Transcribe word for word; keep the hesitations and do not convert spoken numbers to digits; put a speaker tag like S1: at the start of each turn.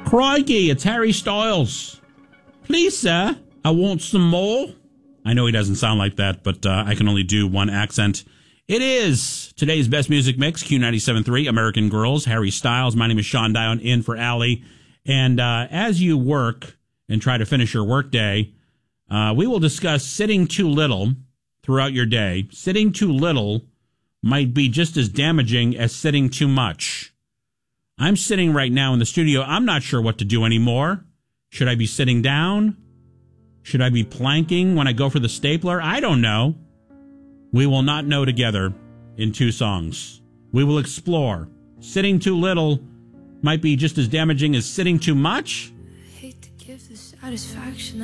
S1: Crikey, it's Harry Styles. Please, sir, I want some more. I know he doesn't sound like that, but uh, I can only do one accent. It is today's best music mix, Q ninety-seven point three, American Girls, Harry Styles. My name is Sean Dion, in for Allie. And uh, as you work and try to finish your workday, uh, we will discuss sitting too little throughout your day. Sitting too little might be just as damaging as sitting too much. I'm sitting right now in the studio. I'm not sure what to do anymore. Should I be sitting down? Should I be planking when I go for the stapler? I don't know. We will not know together in two songs. We will explore. Sitting too little might be just as damaging as sitting too much.
S2: I hate to give the satisfaction